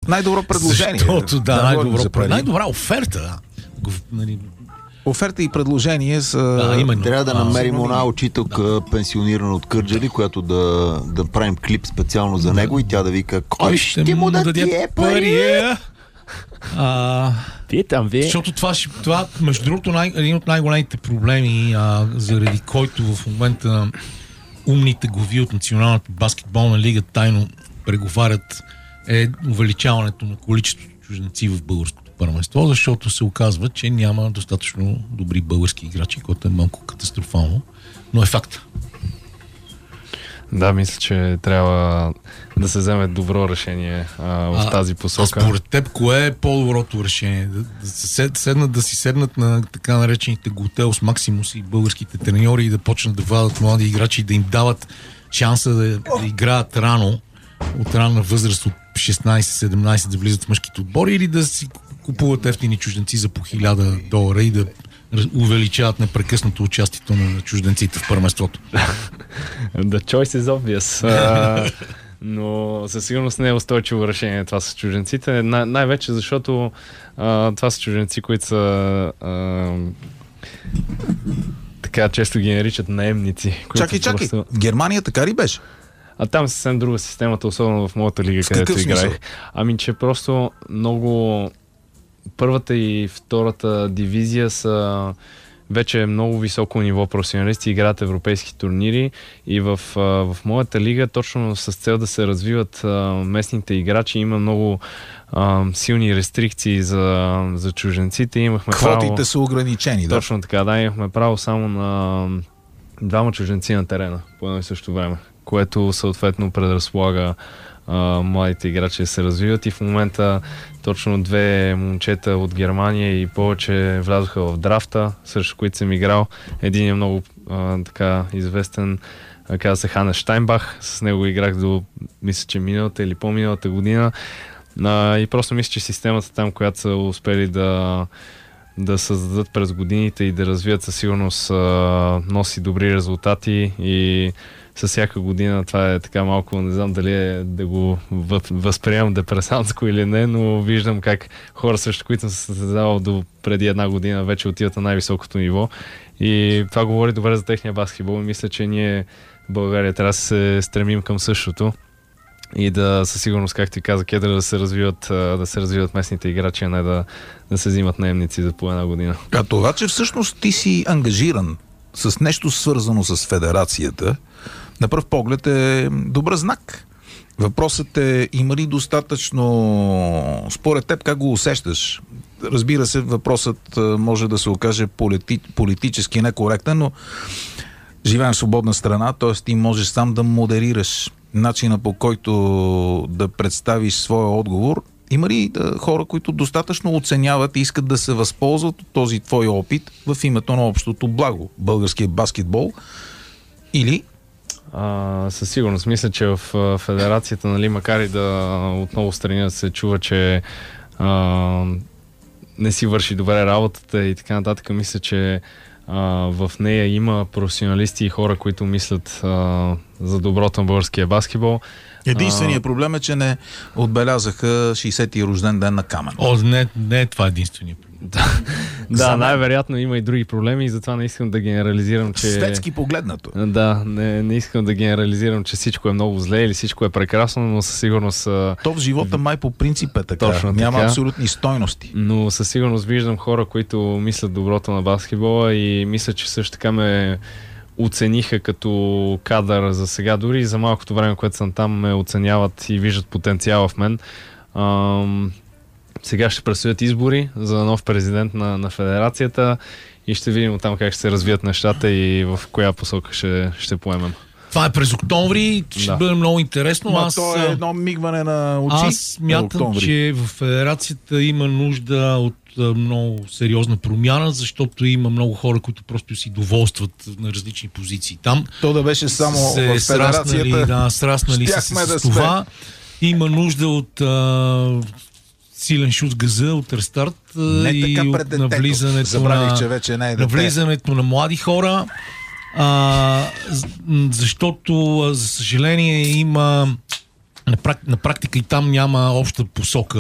Най-добро предложение. Защото, най-добра оферта. Оферта и предложение са... именно. Трябва да намерим една учителка, пенсионирана от Кърджали, която да правим клип специално за него и тя да вика: кой ще му даде пари? Защото това между другото, един от най-големите проблеми, заради който в момента умните глави от Националната баскетболна лига тайно преговарят, е увеличаването на количеството чужденци в българското първенство, защото се оказва, че няма достатъчно добри български играчи, което е малко катастрофално, но е факт. Да, мисля, че трябва да се вземе добро решение в тази посока. Според теб, кое е по-доброто решение? Да си седнат на така наречените Готелс Максимус и българските треньори и да почнат да вадат млади играчи и да им дават шанса да играят рано, от ранна възраст от 16-17 да влизат в мъжките отбори, или да си купуват ефтини чужденци за по $1000 и да увеличават непрекъснато участието на чужденците в първенството? The choice is obvious. Но със сигурност не е устойчиво решение това с чужденците. Най-вече защото това са чужденци, които са така често ги наричат наемници. Чакай. В Германия така ли беше? А там е съвсем друга системата, особено в моята лига, където играех. Че просто много... Първата и втората дивизия са вече много високо ниво професионалисти, играят европейски турнири и в моята лига, точно с цел да се развиват местните играчи, има много силни рестрикции за чужденците. Имахме квотите са ограничени, да. Точно така, да, имахме право само на 2 чужденци на терена по едно и също време, което съответно предразполага младите играчи да се развиват, и в момента точно 2 момчета от Германия и повече влязоха в драфта, срещу които съм играл. Един е много така известен, казва се Ханес Штайнбах, с него играх до, мисля, че миналата или по-миналата година, и просто мисля, че системата там, която са успели да създадат през годините и да развият, със сигурност носи добри резултати, и със всяка година това е така малко, не знам дали е да го възприемам депресантско или не, но виждам как хора, срещу които съм се състезавал до преди 1 година, вече отиват на най-високото ниво, и това говори добре за техния баскетбол, и мисля, че ние в България трябва да се стремим към същото и да със сигурност, както ти каза, Кедър, да се развиват местните играчи, а не да се взимат наемници за по 1 година. А това, че всъщност ти си ангажиран с нещо свързано с федерацията, на пръв поглед е добър знак. Въпросът е, има ли достатъчно, според теб, как го усещаш? Разбира се, въпросът може да се окаже политически некоректен, но живеем в свободна страна, т.е. ти можеш сам да модерираш начина, по който да представиш своя отговор. Има ли хора, които достатъчно оценяват и искат да се възползват от този твой опит в името на общото благо, българския баскетбол? Или? Със сигурност. Мисля, че в федерацията, макар и да отново страни да се чува, че не си върши добре работата и така нататък, мисля, че в нея има професионалисти и хора, които мислят за доброто на българския баскетбол. Единственият проблем е, че не отбелязаха 60-ти рожден ден на Камен. Не е това единственият проблем. Да, най-вероятно има и други проблеми, и затова не искам да генерализирам, че... Светски погледнато. Да, не искам да генерализирам, че всичко е много зле или всичко е прекрасно, но със сигурност... То в живота май по принцип е така. Точно няма така. Абсолютни стойности. Но със сигурност виждам хора, които мислят доброто на баскетбола, и мисля, че също така ме оцениха като кадър за сега. Дори за малкото време, което съм там, ме оценяват и виждат потенциала в мен. Сега ще предстоят избори за нов президент на федерацията и ще видим оттам как ще се развият нещата и в коя посока ще поемем. Това е през октомври, ще бъде много интересно. То е едно мигване на очи. Аз смятам, че в федерацията има нужда от много сериозна промяна, защото има много хора, които просто си доволстват на различни позиции. Там то да беше само в федерацията. Сраснали с това. Има нужда от силен шут с газа, от рестарт и от навлизането на млади хора. Защото, за съжаление, има на практика и там няма обща посока